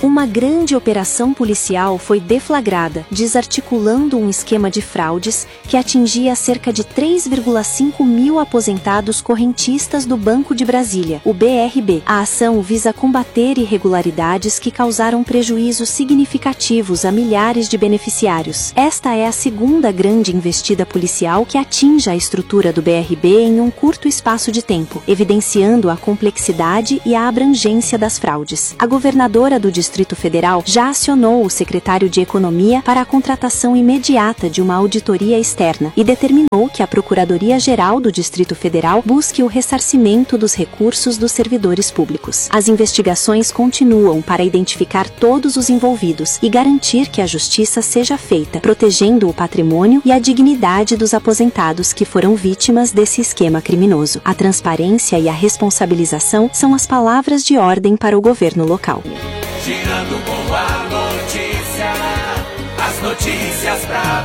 Uma grande operação policial foi deflagrada, desarticulando um esquema de fraudes que atingia cerca de 3,5 mil aposentados correntistas do Banco de Brasília, o BRB. A ação visa combater irregularidades que causaram prejuízos significativos a milhares de beneficiários. Esta é a segunda grande investida policial que atinge a estrutura do BRB em um curto espaço de tempo, evidenciando a complexidade e a abrangência das fraudes. A governadora do Distrito Federal já acionou o secretário de Economia para a contratação imediata de uma auditoria externa e determinou que a Procuradoria-Geral do Distrito Federal busque o ressarcimento dos recursos dos servidores públicos. As investigações continuam para identificar todos os envolvidos e garantir que a justiça seja feita, protegendo o patrimônio e a dignidade dos aposentados que foram vítimas desse esquema criminoso. A transparência e a responsabilização são as palavras de ordem para o governo local. Girando com a notícia, as notícias pra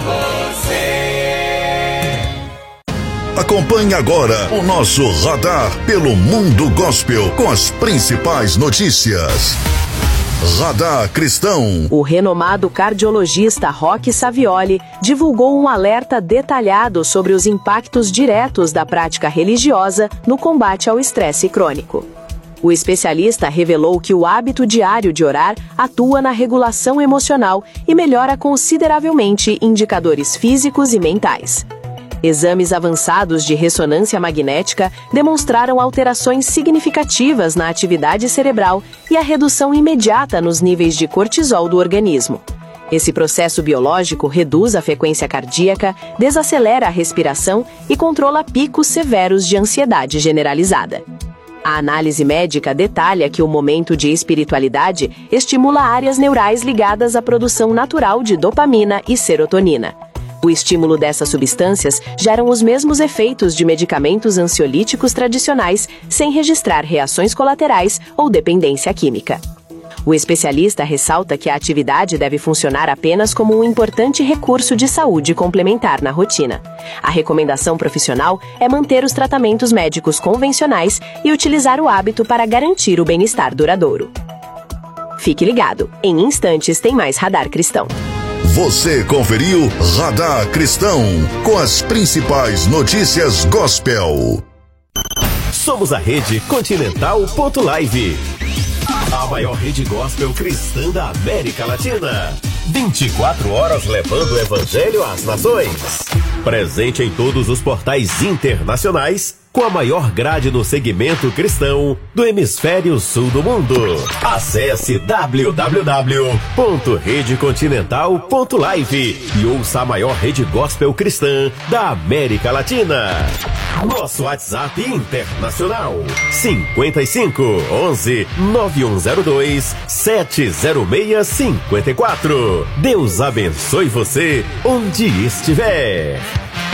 você. Acompanhe agora o nosso Radar pelo Mundo Gospel com as principais notícias. Radar Cristão. O renomado cardiologista Roque Savioli divulgou um alerta detalhado sobre os impactos diretos da prática religiosa no combate ao estresse crônico. O especialista revelou que o hábito diário de orar atua na regulação emocional e melhora consideravelmente indicadores físicos e mentais. Exames avançados de ressonância magnética demonstraram alterações significativas na atividade cerebral e a redução imediata nos níveis de cortisol do organismo. Esse processo biológico reduz a frequência cardíaca, desacelera a respiração e controla picos severos de ansiedade generalizada. A análise médica detalha que o momento de espiritualidade estimula áreas neurais ligadas à produção natural de dopamina e serotonina. O estímulo dessas substâncias geram os mesmos efeitos de medicamentos ansiolíticos tradicionais, sem registrar reações colaterais ou dependência química. O especialista ressalta que a atividade deve funcionar apenas como um importante recurso de saúde complementar na rotina. A recomendação profissional é manter os tratamentos médicos convencionais e utilizar o hábito para garantir o bem-estar duradouro. Fique ligado, em instantes tem mais Radar Cristão. Você conferiu Radar Cristão com as principais notícias gospel. Somos a Rede Continental.live, a maior rede gospel cristã da América Latina. 24 horas levando o evangelho às nações. Presente em todos os portais internacionais, com a maior grade no segmento cristão do hemisfério sul do mundo. Acesse www.redecontinental.live e ouça a maior rede gospel cristã da América Latina. Nosso WhatsApp internacional 55 11 9102 70654. Deus abençoe você onde estiver.